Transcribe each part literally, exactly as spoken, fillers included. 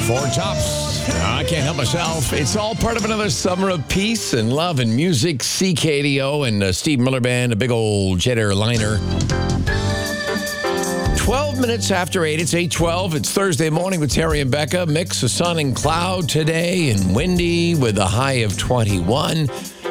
Four Tops. I can't help myself. It's all part of another summer of peace and love and music. C K D O and uh, Steve Miller Band, a big old jet airliner. twelve minutes after eight. It's eight twelve. It's Thursday morning with Terry and Becca. Mix of sun and cloud today and windy with a high of twenty-one.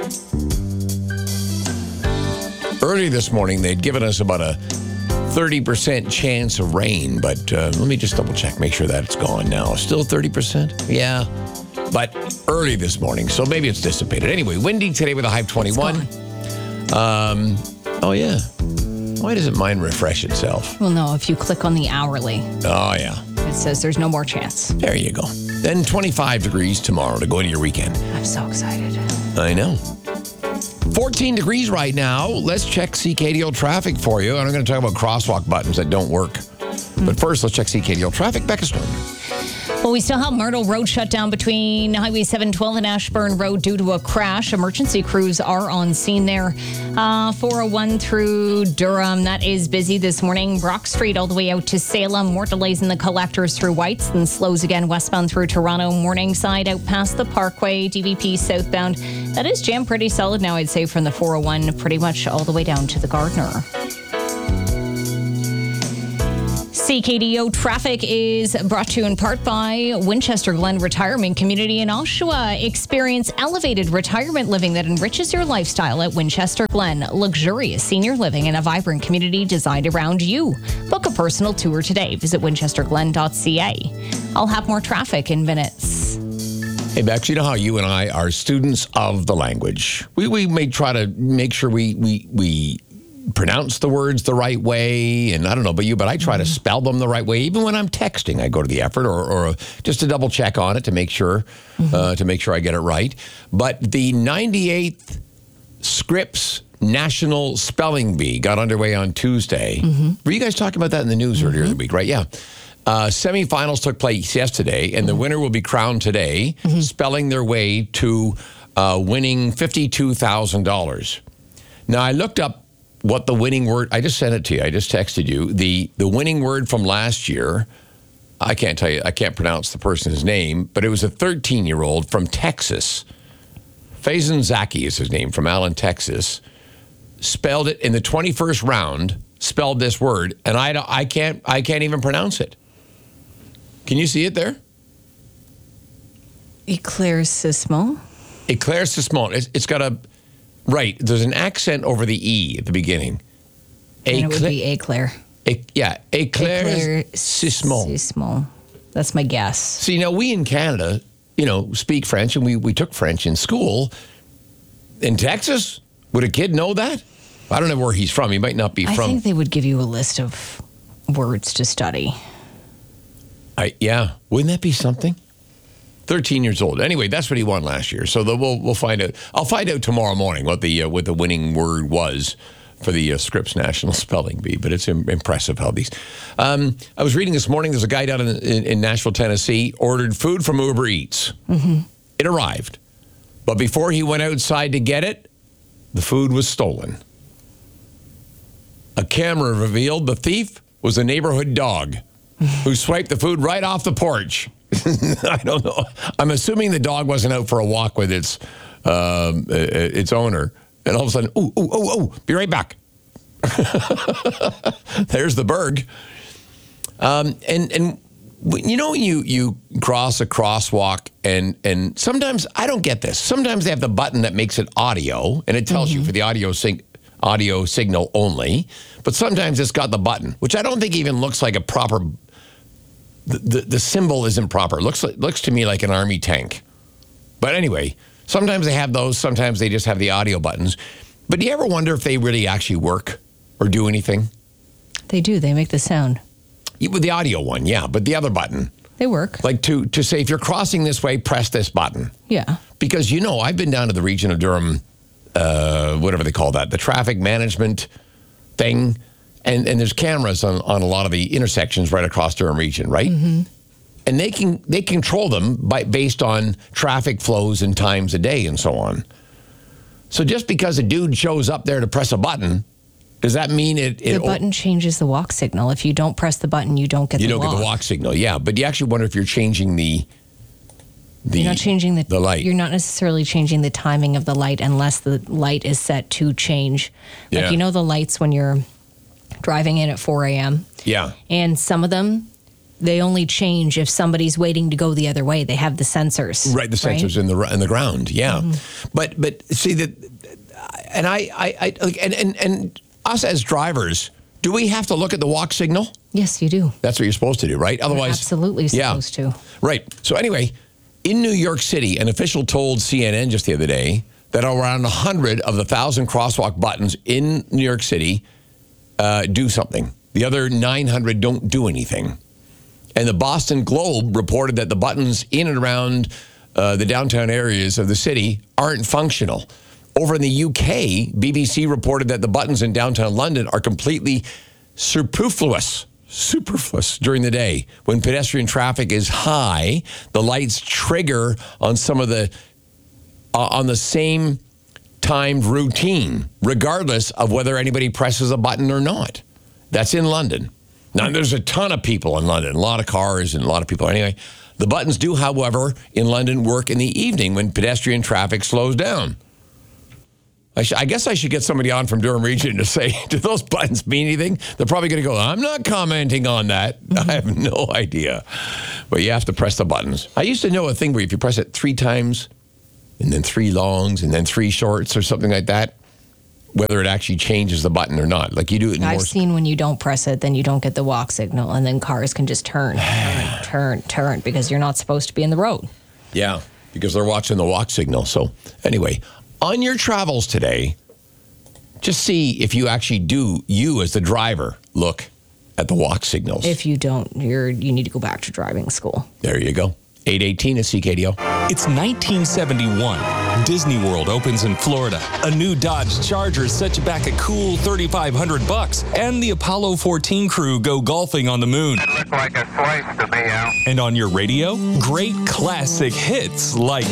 Early this morning, they'd given us about a thirty percent chance of rain, but uh, let me just double check, make sure that it's gone now. Still thirty percent? Yeah, but early this morning, so maybe it's dissipated. Anyway, windy today with a high of twenty-one. Um, oh, yeah. Why doesn't mine refresh itself? Well, no, if you click on the hourly. Oh, yeah. It says there's no more chance. There you go. Then twenty-five degrees tomorrow to go into your weekend. I'm so excited. I know. fourteen degrees right now. Let's check C K D O traffic for you. And I'm going to talk about crosswalk buttons that don't work. Mm. But first, let's check C K D O traffic. Becca Stone. Well, we still have Myrtle Road shut down between Highway seven twelve and Ashburn Road due to a crash. Emergency crews are on scene there. Uh, four oh one through Durham, that is busy this morning. Brock Street all the way out to Salem. More delays in the collectors through Whites, then slows again westbound through Toronto. Morningside out past the Parkway. D V P southbound. That is jammed pretty solid now, I'd say, from the four oh one pretty much all the way down to the Gardner. C K D O traffic is brought to you in part by Winchester Glen Retirement Community in Oshawa. Experience elevated retirement living that enriches your lifestyle at Winchester Glen. Luxurious senior living in a vibrant community designed around you. Book a personal tour today. Visit winchester glen dot c a. I'll have more traffic in minutes. Hey, Bex, you know how you and I are students of the language. We we may try to make sure we we we pronounce the words the right way, and I don't know about you, but I try mm-hmm. to spell them the right way. Even when I'm texting, I go to the effort, or, or just to double check on it to make sure mm-hmm. uh, to make sure I get it right. But the ninety-eighth Scripps National Spelling Bee got underway on Tuesday. Mm-hmm. Were you guys talking about that in the news mm-hmm. earlier in the week, right? Yeah. Uh, semifinals took place yesterday, and mm-hmm. the winner will be crowned today, mm-hmm. spelling their way to uh, winning fifty-two thousand dollars. Now, I looked up what the winning word, I just sent it to you, I just texted you, the, the winning word from last year, I can't tell you, I can't pronounce the person's name, but it was a thirteen-year-old from Texas. Faison Zaki is his name, from Allen, Texas. Spelled it in the twenty-first round, spelled this word, and I, don't, I, can't, I can't even pronounce it. Can you see it there? Éclaircissement. Éclaircissement. It's, it's got a... Right. There's an accent over the E at the beginning. And it would be éclair. E- yeah. Éclaircissement. Éclaircissement. That's my guess. See, now we in Canada, you know, speak French, and we, we took French in school. In Texas, would a kid know that? I don't know where he's from. He might not be I from... I think they would give you a list of words to study. I Yeah. Wouldn't that be something? thirteen years old. Anyway, that's what he won last year. So the, we'll we'll find out. I'll find out tomorrow morning what the uh, what the winning word was for the uh, Scripps National Spelling Bee. But it's im- impressive how these. Um, I was reading this morning. There's a guy down in, in, in Nashville, Tennessee, ordered food from Uber Eats. Mm-hmm. It arrived, but before he went outside to get it, the food was stolen. A camera revealed the thief was a neighborhood dog who swiped the food right off the porch. I don't know. I'm assuming the dog wasn't out for a walk with its um, its owner, and all of a sudden, ooh, ooh, ooh, ooh, be right back. There's the Berg. Um, and and you know, you you cross a crosswalk, and and sometimes I don't get this. Sometimes they have the button that makes it audio, and it tells mm-hmm. you for the audio sig- audio signal only. But sometimes it's got the button, which I don't think even looks like a proper. The, the the symbol isn't proper. Looks like, looks to me like an army tank. But anyway, sometimes they have those. Sometimes they just have the audio buttons. But do you ever wonder if they really actually work or do anything? They do. They make the sound. Yeah, with the audio one, yeah. But the other button. They work. Like to, to say, if you're crossing this way, press this button. Yeah. Because, you know, I've been down to the region of Durham, uh, whatever they call that, the traffic management thing. And and there's cameras on, on a lot of the intersections right across Durham region, right? Mm-hmm. And they can they control them by based on traffic flows and times a day and so on. So just because a dude shows up there to press a button Does that mean it? it The button changes the walk signal. If you don't press the button, you don't get you the don't walk. get the walk signal. Yeah, but you actually wonder if you're changing the. The, you're not changing the, the light. You're not necessarily changing the timing of the light unless the light is set to change. Like, Yeah. you know, the lights when you're driving in at four a.m. Yeah. And some of them, they only change if somebody's waiting to go the other way. They have the sensors. Right, the sensors in the in the ground. Yeah, Mm-hmm. but but see that, and I I, I like, and, and and us as drivers, do we have to look at the walk signal? Yes, you do. That's what you're supposed to do, right? Otherwise, Absolutely supposed yeah. to. Right. So anyway, in New York City, an official told C N N just the other day that around one hundred of the one thousand crosswalk buttons in New York City uh, do something. The other nine hundred don't do anything. And the Boston Globe reported that the buttons in and around uh, the downtown areas of the city aren't functional. Over in the U K, B B C reported that the buttons in downtown London are completely superfluous. Superfluous during the day. When pedestrian traffic is high, the lights trigger on some of the uh, on the same timed routine, regardless of whether anybody presses a button or not. That's in London. Now, there's a ton of people in London, a lot of cars and a lot of people. Anyway, the buttons do, however, in London work in the evening when pedestrian traffic slows down. I, sh- I guess I should get somebody on from Durham Region to say, do those buttons mean anything? They're probably going to go, I'm not commenting on that. I have no idea. But you have to press the buttons. I used to know a thing where if you press it three times, and then three longs, and then three shorts or something like that, whether it actually changes the button or not. Like you do it in I've more... seen when you don't press it, then you don't get the walk signal, and then cars can just turn, turn, turn, turn, because you're not supposed to be in the road. Yeah, because they're watching the walk signal. So anyway, on your travels today, just see if you actually do, you as the driver, look at the walk signals. If you don't, you're you need to go back to driving school. There you go. eight eighteen at C K D O. It's nineteen seventy-one. Disney World opens in Florida. A new Dodge Charger sets you back a cool thirty-five hundred bucks, and the Apollo fourteen crew go golfing on the moon. It looked like a slice to me, Al. And on your radio, great classic hits like